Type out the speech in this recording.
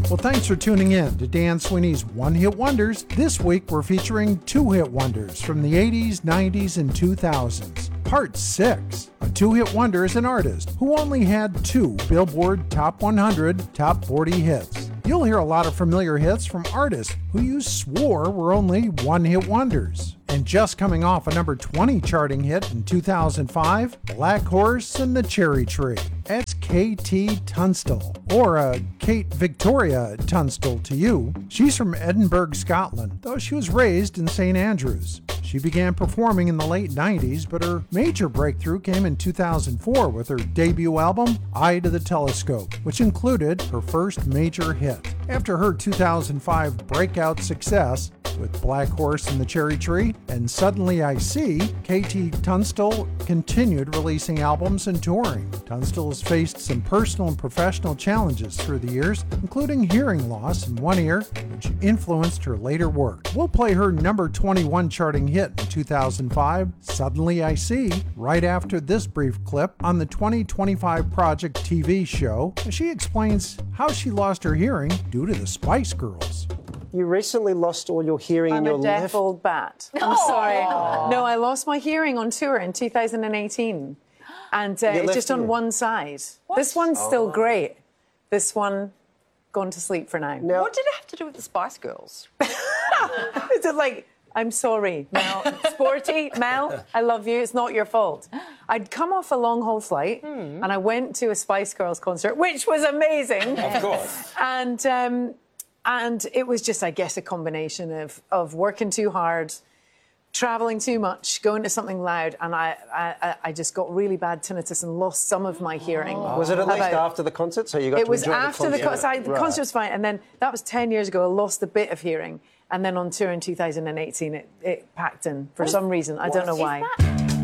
Well, thanks for tuning in to Dan Sweeney's One Hit Wonders. This week, we're featuring two-hit wonders from the 80s, 90s, and 2000s. Part 6. A two-hit wonder is an artist who only had 2 Billboard Top 100, Top 40 hits. You'll hear a lot of familiar hits from artists who you swore were only one-hit wonders. And just coming off a number 20 charting hit in 2005, Black Horse and the Cherry Tree. It's KT Tunstall, or Kate Victoria Tunstall to you. She's from Edinburgh, Scotland, though she was raised in St. Andrews. She began performing in the late 90s, but her major breakthrough came in 2004 with her debut album, Eye to the Telescope, which included her first major hit. After her 2005 breakout success with Black Horse and the Cherry Tree and Suddenly I See, KT Tunstall continued releasing albums and touring. Tunstall has faced some personal and professional challenges through the years, including hearing loss in one ear, which influenced her later work. We'll play her number 21 charting hit in 2005, Suddenly I See, right after this brief clip on the 2025 Project TV show. She explains how she lost her hearing due to the Spice Girls. You recently lost all your hearing in your left... I'm a deaf old bat. I'm sorry. No, I lost my hearing on tour in 2018. And it's just on one side. What? This one's still great. This one, gone to sleep for now. What did it have to do with the Spice Girls? Is it like, I'm sorry, Mel. Sporty, Mel, I love you. It's not your fault. I'd come off a long-haul flight and I went to a Spice Girls concert, which was amazing. Of course. And it was just, I guess, a combination of working too hard, travelling too much, going to something loud, and I just got really bad tinnitus and lost some of my hearing. Was it at least after the concert? So you got it to was enjoy after the concert. The concert was fine, and then that was 10 years ago. I lost a bit of hearing, and then on tour in 2018, it packed in for some reason. I don't know why.